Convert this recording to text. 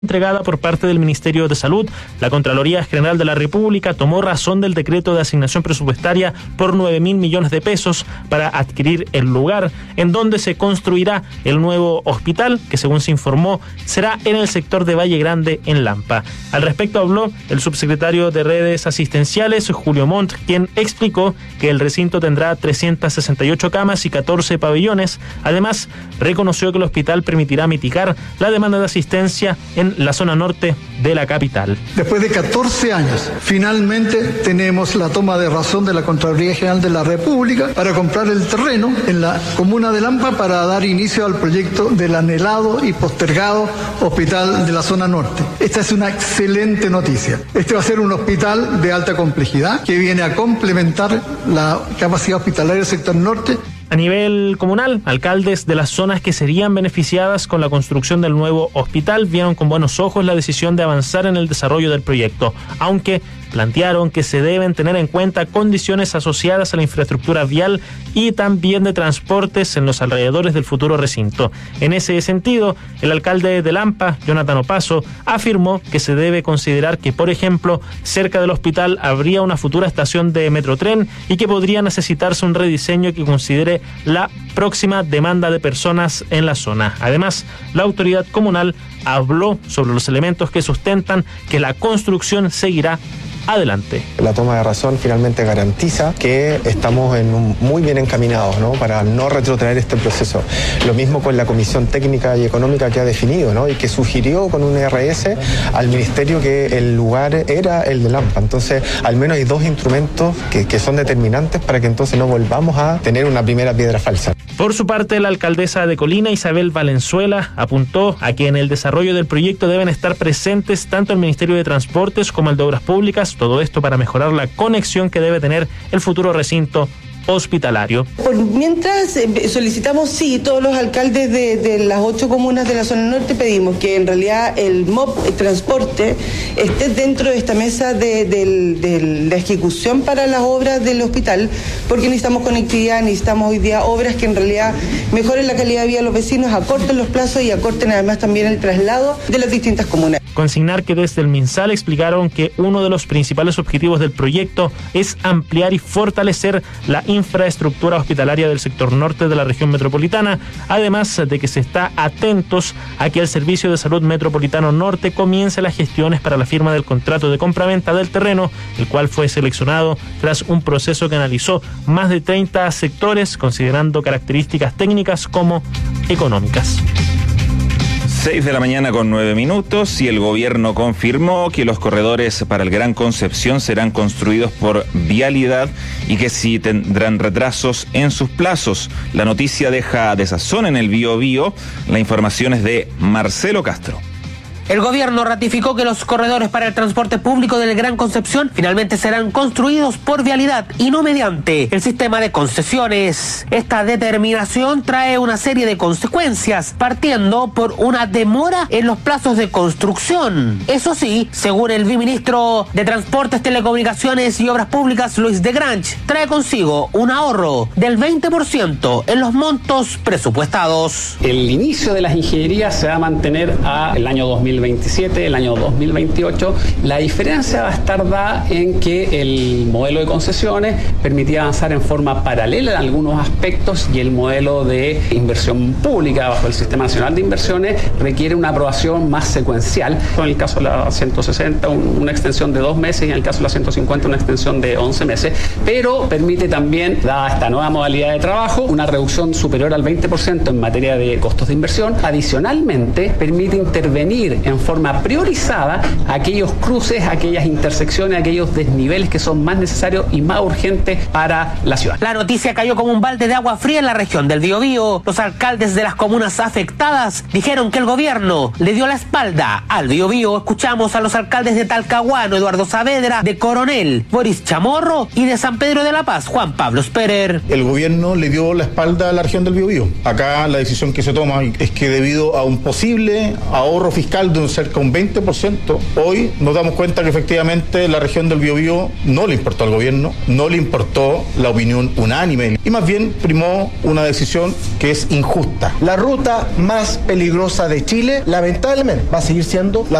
entregada por parte del Ministerio de Salud, la Contraloría General de la República tomó razón del decreto de asignación presupuestaria por 9.000 millones de pesos para adquirir el lugar en donde se construirá el nuevo hospital, que según se informó será en el sector de Valle Grande, en Lampa. Al respecto habló el subsecretario de Redes Asistenciales, Julio Montt, quien explicó que el recinto tendrá 368 camas y 14 pabellones. Además, reconoció que el hospital permitirá mitigar la demanda de asistencia en la zona norte de la capital. Después de 14 años, finalmente tenemos la toma de razón de la Contraloría General de la República para comprar el terreno en la comuna de Lampa para dar inicio al proyecto del anhelado y postergado hospital de la zona norte. Esta es una excelente noticia. Este va a ser un hospital de alta complejidad que viene a complementar la capacidad hospitalaria del sector norte. A nivel comunal, alcaldes de las zonas que serían beneficiadas con la construcción del nuevo hospital vieron con buenos ojos la decisión de avanzar en el desarrollo del proyecto, aunque plantearon que se deben tener en cuenta condiciones asociadas a la infraestructura vial y también de transportes en los alrededores del futuro recinto. En ese sentido, el alcalde de Lampa, Jonathan Opaso, afirmó que se debe considerar que, por ejemplo, cerca del hospital habría una futura estación de Metrotren y que podría necesitarse un rediseño que considere la próxima demanda de personas en la zona. Además, la autoridad comunal habló sobre los elementos que sustentan que la construcción seguirá adelante. La toma de razón finalmente garantiza que estamos muy bien encaminados, ¿no?, para no retrotraer este proceso. Lo mismo con la Comisión Técnica y Económica que ha definido, ¿no?, y que sugirió con un RS al Ministerio que el lugar era el de Lampa. Entonces, al menos hay dos instrumentos que son determinantes para que entonces no volvamos a tener una primera piedra falsa. Por su parte, la alcaldesa de Colina, Isabel Valenzuela, apuntó a que en el desarrollo del proyecto deben estar presentes tanto el Ministerio de Transportes como el de Obras Públicas, todo esto para mejorar la conexión que debe tener el futuro recinto hospitalario. Por mientras solicitamos, sí, todos los alcaldes de las 8 comunas de la zona norte pedimos que en realidad el MOP, el transporte, esté dentro de esta mesa de la ejecución para las obras del hospital, porque necesitamos conectividad, necesitamos hoy día obras que en realidad mejoren la calidad de vida de los vecinos, acorten los plazos y acorten además también el traslado de las distintas comunas. Consignar que desde el MinSal explicaron que uno de los principales objetivos del proyecto es ampliar y fortalecer la infraestructura hospitalaria del sector norte de la región metropolitana, además de que se está atentos a que el Servicio de Salud Metropolitano Norte comience las gestiones para la firma del contrato de compraventa del terreno, el cual fue seleccionado tras un proceso que analizó más de 30 sectores, considerando características técnicas como económicas. 6 de la mañana con 9 minutos y el gobierno confirmó que los corredores para el Gran Concepción serán construidos por Vialidad y que sí tendrán retrasos en sus plazos. La noticia deja desazón en el Biobío. La información es de Marcelo Castro. El gobierno ratificó que los corredores para el transporte público del Gran Concepción finalmente serán construidos por Vialidad y no mediante el sistema de concesiones. Esta determinación trae una serie de consecuencias, partiendo por una demora en los plazos de construcción. Eso sí, según el viceministro de Transportes, Telecomunicaciones y Obras Públicas, Luis de Grange, trae consigo un ahorro del 20% en los montos presupuestados. El inicio de las ingenierías se va a mantener el año 2027, el año 2028. La diferencia va a estar dada en que el modelo de concesiones permitía avanzar en forma paralela en algunos aspectos y el modelo de inversión pública bajo el Sistema Nacional de Inversiones requiere una aprobación más secuencial. En el caso de la 160, una extensión de 2 meses, y en el caso de la 150, una extensión de 11 meses, pero permite también, dada esta nueva modalidad de trabajo, una reducción superior al 20% en materia de costos de inversión. Adicionalmente, permite intervenir en forma priorizada aquellos cruces, aquellas intersecciones, aquellos desniveles que son más necesarios y más urgentes para la ciudad. La noticia cayó como un balde de agua fría en la región del Biobío. Los alcaldes de las comunas afectadas dijeron que el gobierno le dio la espalda al Biobío. Escuchamos a los alcaldes de Talcahuano, Eduardo Saavedra, de Coronel, Boris Chamorro, y de San Pedro de la Paz, Juan Pablo Sperer. El gobierno le dio la espalda a la región del Biobío. Acá la decisión que se toma es que debido a un posible ahorro fiscal de un cerca de un 20%, hoy nos damos cuenta que efectivamente la región del Biobío no le importó al gobierno, no le importó la opinión unánime y más bien primó una decisión que es injusta. La ruta más peligrosa de Chile, lamentablemente, va a seguir siendo la